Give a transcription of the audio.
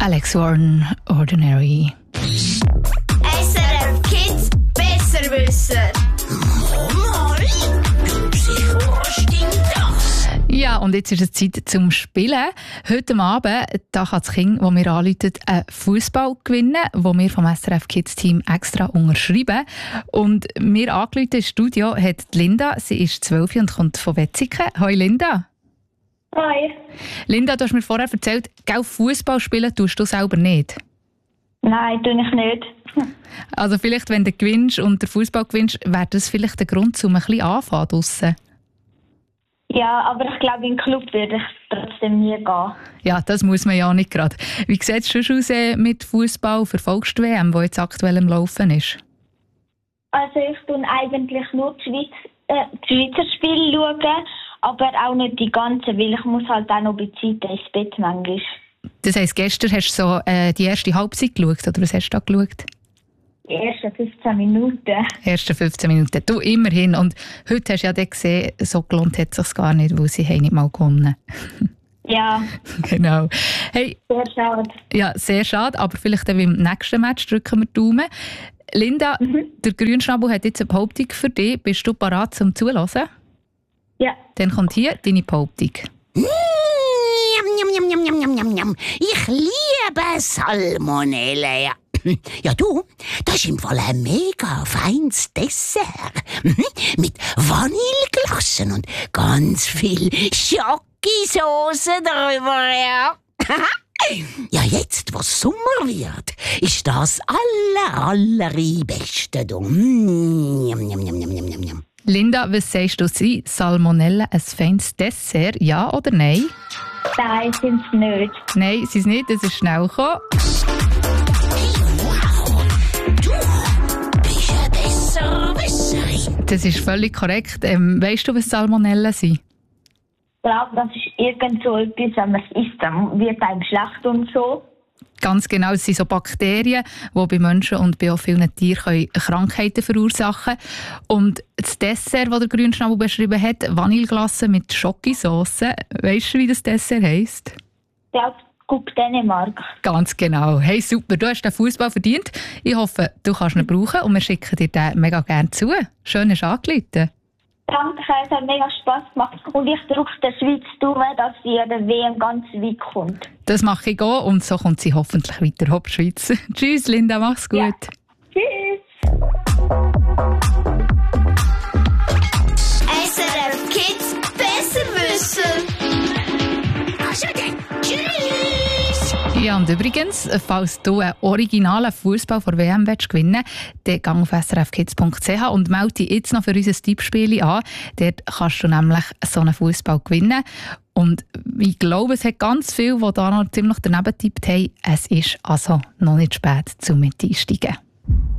Alex Warren, Ordinary. SRF Kids Besserwisser. Ja, und jetzt ist es Zeit zum Spielen. Heute Abend da kann das Kind, das mir anruft, einen Fußball gewinnen, den wir vom SRF Kids Team extra unterschreiben. Und mir angerufen im Studio hat Linda. Sie ist 12 und kommt von Wetzikon. Hoi Linda. Hi. Linda, du hast mir vorher erzählt, Fußball spielen tust du selber nicht. Nein, tue ich nicht. Also vielleicht, wenn du gewinnst und den Fußball gewinnst, wäre das vielleicht der Grund, um ein bisschen anfangen draussen. Ja, aber ich glaube, in den Club würde ich trotzdem nie gehen. Ja, das muss man ja nicht gerade. Wie sieht es schon aus mit Fußball? Verfolgst du die WM, die jetzt aktuell im Laufen ist? Also ich tue eigentlich nur die Schweizer Spiele schauen, aber auch nicht die ganzen, weil ich muss halt auch noch bei Zeit ins Bett manchmal. Das heisst, gestern hast du so die erste Halbzeit geschaut, oder was hast du da geschaut? Die ersten 15 Minuten. Die ersten 15 Minuten. Du, immerhin. Und heute hast du ja dann gesehen, so gelohnt hat es sich gar nicht, weil sie haben nicht mal gewonnen. Ja. Genau. Hey, sehr schade. Ja, sehr schade, aber vielleicht dann beim nächsten Match drücken wir die Daumen. Linda, der Grünschnabel hat jetzt eine Behauptung für dich. Bist du bereit zum Zuhören? Ja. Dann kommt hier deine Behauptung. Ich liebe Salmonellen, ja. Ja, du, das ist im Fall ein mega feines Dessert. Mit Vanilleglassen und ganz viel Schokosauce drüber, ja. Ja, jetzt, wo es Sommer wird, ist das allerbeste. Linda, was sagst du? Sind Salmonellen ein feines Dessert? Ja oder nein? Nein, sind es nicht. Nein, sie sind nicht. Es ist schnell gekommen. Das ist völlig korrekt. Weißt du, was Salmonellen sind? Ich glaube, das ist irgend so etwas, wenn man es isst, dann wird einem schlecht und so. Ganz genau, es sind so Bakterien, die bei Menschen und bei auch vielen Tieren Krankheiten verursachen können. Und das Dessert, das der Grünschnabel beschrieben hat, Vanilleglasse mit Schokosauce, weißt du, wie das Dessert heisst? Ich glaube, guck Dänemark. Ganz genau. Hey, super, du hast den Fußball verdient. Ich hoffe, du kannst ihn brauchen und wir schicken dir den mega gerne zu. Schön, hast du angerufen. Danke, es hat mega Spass gemacht. Und ich drücke der Schweiz Daumen, dass sie an der WM ganz weit kommt. Das mache ich auch und so kommt sie hoffentlich weiter. Hopp, Schweiz. Tschüss, Linda, mach's gut. Ja. Tschüss. SRF Kids Besserwisser. Also dann, tschüss! Ja, und übrigens, falls du einen originalen Fußball vor WM gewinnen willst, dann geh auf srfkids.ch und melde dich jetzt noch für unser Tippspiel an. Dort kannst du nämlich so einen Fußball gewinnen. Und ich glaube, es hat ganz viele, die da noch ziemlich daneben getippt haben. Es ist also noch nicht spät zum Miteinsteigen.